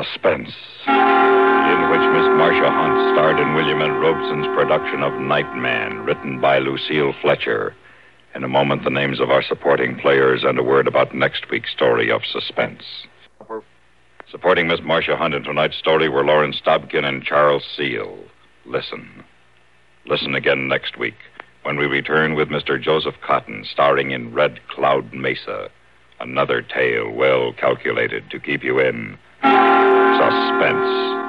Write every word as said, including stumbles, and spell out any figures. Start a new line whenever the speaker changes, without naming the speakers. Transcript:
Suspense, in which Miss Marcia Hunt starred in William N. Robeson's production of Nightman, written by Lucille Fletcher. In a moment, the names of our supporting players and a word about next week's story of Suspense. Supporting Miss Marcia Hunt in tonight's story were Lawrence Dobkin and Charles Seal. Listen. Listen again next week when we return with Mister Joseph Cotton starring in Red Cloud Mesa. Another tale well calculated to keep you in suspense.